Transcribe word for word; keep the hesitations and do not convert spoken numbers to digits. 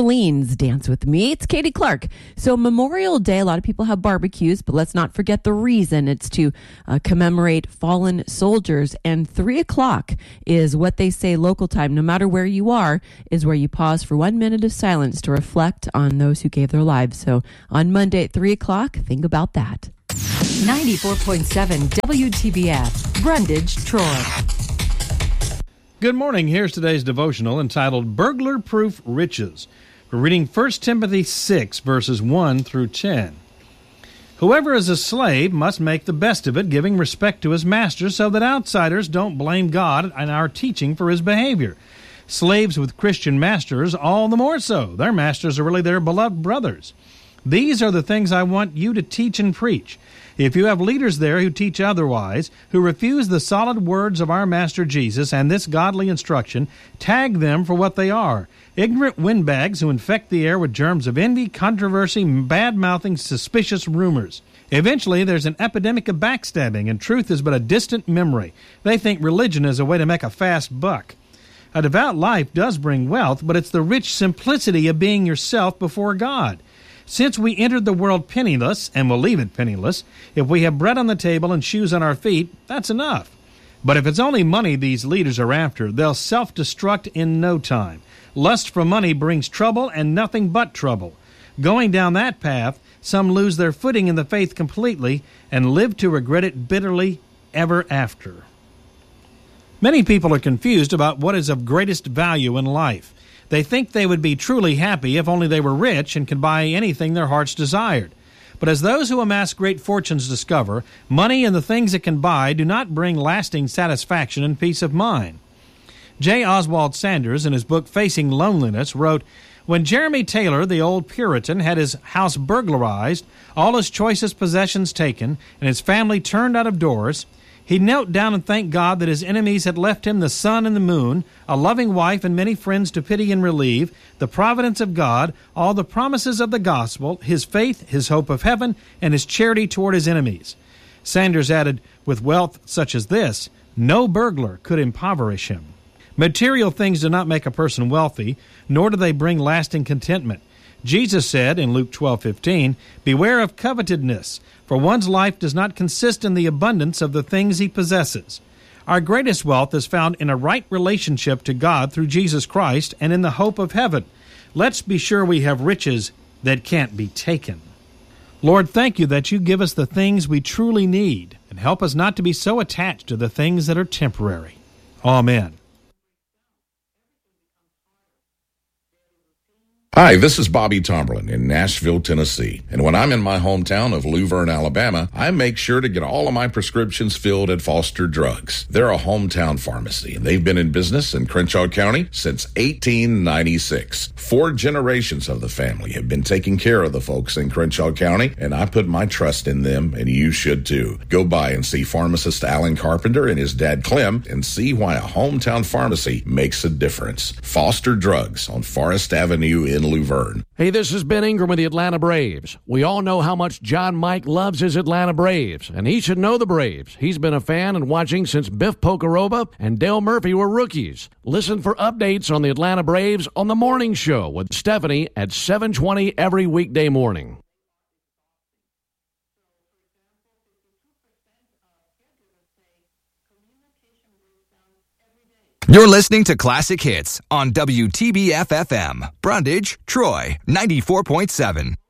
Orleans. Dance with me. It's Katie Clark. So Memorial Day, a lot of people have barbecues, but let's not forget the reason. It's to uh, commemorate fallen soldiers. And three o'clock is what they say local time, no matter where you are, is where you pause for one minute of silence to reflect on those who gave their lives. So on Monday at three o'clock, think about that. ninety-four point seven W T B F, Brundage, Troy. Good morning. Here's today's devotional entitled Burglar-Proof Riches. We're reading First Timothy six, verses one through ten. Whoever is a slave must make the best of it, giving respect to his master, so that outsiders don't blame God and our teaching for his behavior. Slaves with Christian masters, all the more so. Their masters are really their beloved brothers. These are the things I want you to teach and preach. If you have leaders there who teach otherwise, who refuse the solid words of our Master Jesus and this godly instruction, tag them for what they are: ignorant windbags who infect the air with germs of envy, controversy, bad-mouthing, suspicious rumors. Eventually, there's an epidemic of backstabbing, and truth is but a distant memory. They think religion is a way to make a fast buck. A devout life does bring wealth, but it's the rich simplicity of being yourself before God. Since we entered the world penniless, and will leave it penniless, if we have bread on the table and shoes on our feet, that's enough. But if it's only money these leaders are after, they'll self-destruct in no time. Lust for money brings trouble and nothing but trouble. Going down that path, some lose their footing in the faith completely and live to regret it bitterly ever after. Many people are confused about what is of greatest value in life. They think they would be truly happy if only they were rich and could buy anything their hearts desired. But as those who amass great fortunes discover, money and the things it can buy do not bring lasting satisfaction and peace of mind. J. Oswald Sanders, in his book Facing Loneliness, wrote, "When Jeremy Taylor, the old Puritan, had his house burglarized, all his choicest possessions taken, and his family turned out of doors, he knelt down and thanked God that his enemies had left him the sun and the moon, a loving wife and many friends to pity and relieve, the providence of God, all the promises of the gospel, his faith, his hope of heaven, and his charity toward his enemies." Sanders added, "With wealth such as this, no burglar could impoverish him." Material things do not make a person wealthy, nor do they bring lasting contentment. Jesus said in Luke twelve fifteen, "Beware of covetousness, for one's life does not consist in the abundance of the things he possesses." Our greatest wealth is found in a right relationship to God through Jesus Christ and in the hope of heaven. Let's be sure we have riches that can't be taken. Lord, thank you that you give us the things we truly need, and help us not to be so attached to the things that are temporary. Amen. Hi, this is Bobby Tomberlin in Nashville, Tennessee. And when I'm in my hometown of Luverne, Alabama, I make sure to get all of my prescriptions filled at Foster Drugs. They're a hometown pharmacy, and they've been in business in Crenshaw County since eighteen ninety-six. Four generations of the family have been taking care of the folks in Crenshaw County, and I put my trust in them, and you should too. Go by and see pharmacist Alan Carpenter and his dad Clem and see why a hometown pharmacy makes a difference. Foster Drugs on Forest Avenue in Luverne. Hey, this is Ben Ingram with the Atlanta Braves. We all know how much John Mike loves his Atlanta Braves, and he should know the Braves. He's been a fan and watching since Biff Pocoroba and Dale Murphy were rookies. Listen for updates on the Atlanta Braves on The Morning Show with Stephanie at seven twenty every weekday morning. You're listening to Classic Hits on W T B F F M, Brundage, Troy, ninety-four point seven.